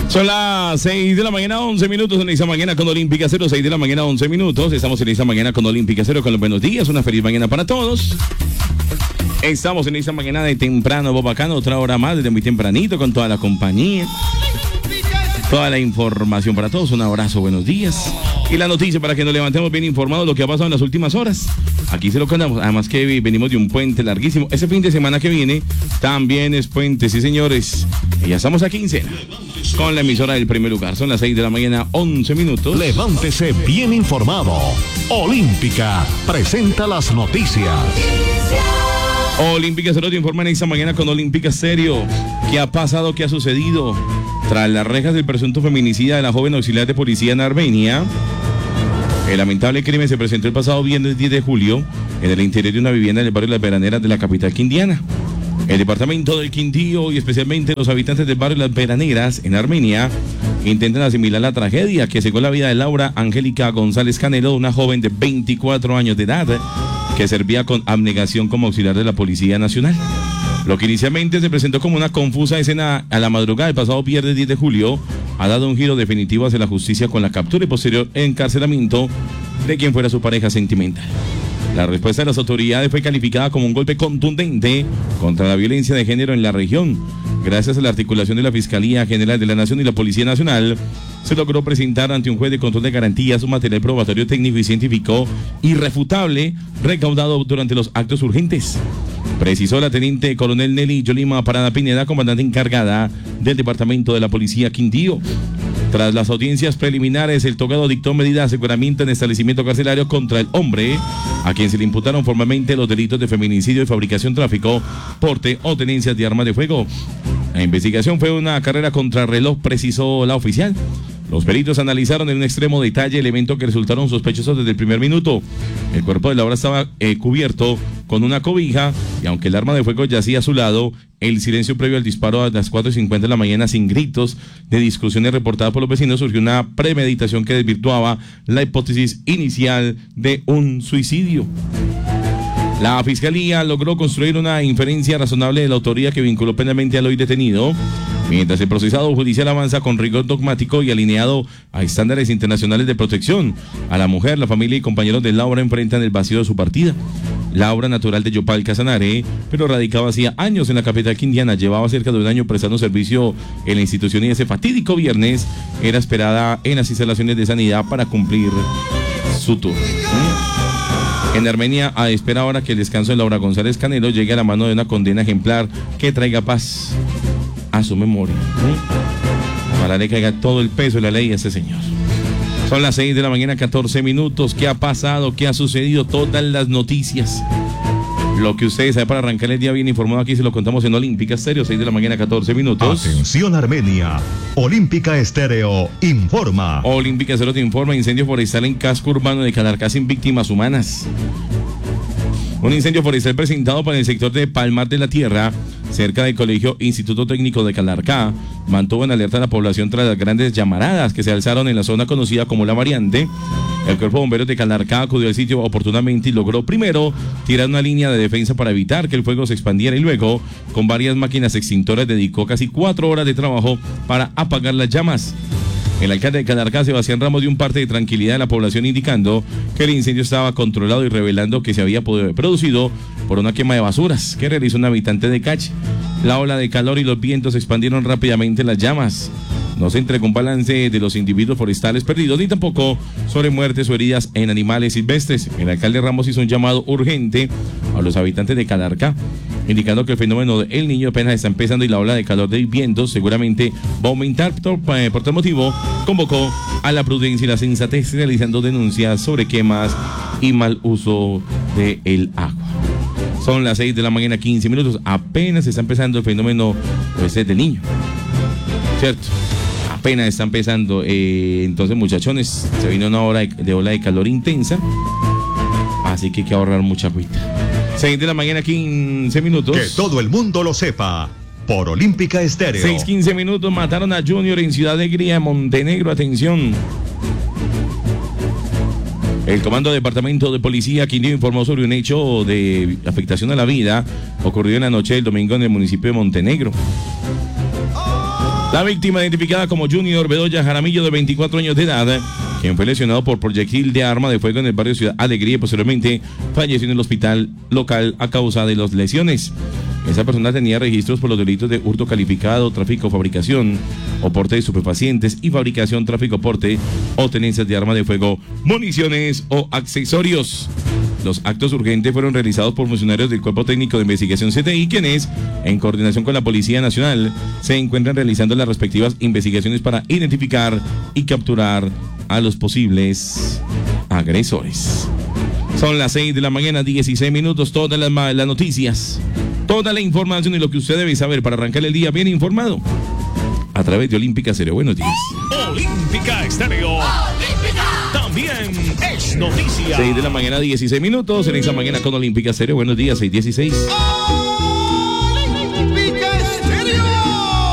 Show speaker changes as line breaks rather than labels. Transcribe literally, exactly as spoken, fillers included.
Son las seis de la mañana, once minutos en esta mañana con Olímpica Cero, seis de la mañana, once minutos. Estamos en esta mañana con Olímpica Cero, con los buenos días. Una feliz mañana para todos. Estamos en esta mañana de temprano, Bobacano, otra hora más, desde muy tempranito, con toda la compañía. Toda la información para todos. Un abrazo, buenos días. Y la noticia para que nos levantemos bien informados de lo que ha pasado en las últimas horas. Aquí se lo contamos. Además que venimos de un puente larguísimo. Ese fin de semana que viene también es puente, sí señores. Y ya estamos a quincena con la emisora del primer lugar. Son las seis de la mañana, once minutos.
Levántese bien informado. Olímpica presenta las noticias.
Olímpica Cero te informa en esta mañana con Olímpica Stereo. ¿Qué ha pasado? ¿Qué ha sucedido? Tras las rejas del presunto feminicida de la joven auxiliar de policía en Armenia, el lamentable crimen se presentó el pasado viernes diez de julio en el interior de una vivienda del barrio Las Veraneras de la capital quindiana. El departamento del Quindío y especialmente los habitantes del barrio Las Veraneras en Armenia intentan asimilar la tragedia que cegó la vida de Laura Angélica González Canelo, una joven de veinticuatro años de edad que servía con abnegación como auxiliar de la Policía Nacional. Lo que inicialmente se presentó como una confusa escena a la madrugada del pasado viernes diez de julio ha dado un giro definitivo hacia la justicia con la captura y posterior encarcelamiento de quien fuera su pareja sentimental. La respuesta de las autoridades fue calificada como un golpe contundente contra la violencia de género en la región. Gracias a la articulación de la Fiscalía General de la Nación y la Policía Nacional, se logró presentar ante un juez de control de garantías un material probatorio técnico y científico irrefutable recaudado durante los actos urgentes. Precisó la teniente coronel Nelly Yolima Parada Pineda, comandante encargada del departamento de la Policía Quindío. Tras las audiencias preliminares, el togado dictó medida de aseguramiento en establecimiento carcelario contra el hombre, a quien se le imputaron formalmente los delitos de feminicidio y fabricación, tráfico, porte o tenencia de armas de fuego. La investigación fue una carrera contra reloj, precisó la oficial. Los peritos analizaron en un extremo detalle elementos que resultaron sospechosos desde el primer minuto. El cuerpo de Laura estaba eh, cubierto con una cobija y aunque el arma de fuego yacía a su lado, el silencio previo al disparo a las cuatro y cincuenta de la mañana sin gritos de discusiones reportadas por los vecinos surgió una premeditación que desvirtuaba la hipótesis inicial de un suicidio. La Fiscalía logró construir una inferencia razonable de la autoría que vinculó penalmente al hoy detenido, mientras el procesado judicial avanza con rigor dogmático y alineado a estándares internacionales de protección. A la mujer, la familia y compañeros de Laura enfrentan el vacío de su partida. Laura, natural de Yopal, Casanare, pero radicaba hacía años en la capital quindiana, llevaba cerca de un año prestando servicio en la institución y ese fatídico viernes era esperada en las instalaciones de sanidad para cumplir su turno. ¿Mm? En Armenia, a espera ahora que el descanso de Laura González Canelo llegue a la mano de una condena ejemplar que traiga paz a su memoria. ¿Sí? Para que caiga todo el peso de la ley a este señor. Son las seis de la mañana, catorce minutos. ¿Qué ha pasado? ¿Qué ha sucedido? Todas las noticias. Lo que ustedes saben para arrancar el día bien informado, aquí se lo contamos en Olímpica Stereo, seis de la mañana, catorce minutos.
Atención Armenia, Olímpica Stereo informa.
Olímpica Stereo te informa: incendio forestal en casco urbano de Calarcá sin víctimas humanas. Un incendio forestal presentado para el sector de Palmar de la Tierra, cerca del Colegio Instituto Técnico de Calarcá, mantuvo en alerta a la población tras las grandes llamaradas que se alzaron en la zona conocida como La Variante. El Cuerpo de Bomberos de Calarcá acudió al sitio oportunamente y logró primero tirar una línea de defensa para evitar que el fuego se expandiera y luego, con varias máquinas extintoras, dedicó casi cuatro horas de trabajo para apagar las llamas. El alcalde de Calarcá, Sebastián Ramos, dio un parte de tranquilidad a la población indicando que el incendio estaba controlado y revelando que se había producido por una quema de basuras que realizó un habitante de Cache. La ola de calor y los vientos expandieron rápidamente las llamas. No se entregó un balance de los individuos forestales perdidos ni tampoco sobre muertes o heridas en animales silvestres. El alcalde Ramos hizo un llamado urgente a los habitantes de Calarcá, indicando que el fenómeno del Niño apenas está empezando y la ola de calor de vientos seguramente va a aumentar. Por, por tal motivo, convocó a la prudencia y la sensatez, realizando denuncias sobre quemas y mal uso del agua. Son las seis de la mañana, quince minutos. Apenas está empezando el fenómeno pues, del Niño, ¿cierto? Apenas está empezando. Eh, entonces, muchachones, se vino una hora de, de ola de calor intensa, así que hay que ahorrar mucha agüita. seis de la mañana, quince minutos.
Que todo el mundo lo sepa. Por Olímpica Stereo.
seis, quince minutos. Mataron a Junior en Ciudad Alegría, Montenegro. Atención. El Comando Departamento de Policía Quindío informó sobre un hecho de afectación a la vida ocurrido en la noche del domingo en el municipio de Montenegro. La víctima, identificada como Junior Bedoya Jaramillo, de veinticuatro años de edad, quien fue lesionado por proyectil de arma de fuego en el barrio Ciudad Alegría y posteriormente falleció en el hospital local a causa de las lesiones. Esa persona tenía registros por los delitos de hurto calificado, tráfico, fabricación o porte de estupefacientes y fabricación, tráfico, porte o tenencias de arma de fuego, municiones o accesorios. Los actos urgentes fueron realizados por funcionarios del Cuerpo Técnico de Investigación C T I, quienes, en coordinación con la Policía Nacional, se encuentran realizando las respectivas investigaciones para identificar y capturar a los posibles agresores. Son las seis de la mañana, dieciséis minutos, todas las, las noticias, toda la información y lo que usted debe saber para arrancar el día bien informado a través de Olímpica Estéreo. Buenos días.
Olímpica Estéreo. Olímpica. También es noticia.
seis de la mañana, dieciséis minutos. En esa mañana con Olímpica Estéreo. Buenos días, seis dieciséis.